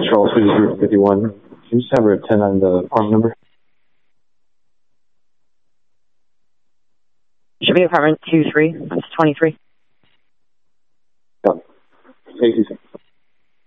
Charles Swedish Route 51. Can you just have her attend on the apartment number? Should be apartment 23. That's 23. Yeah. Thank you, sir.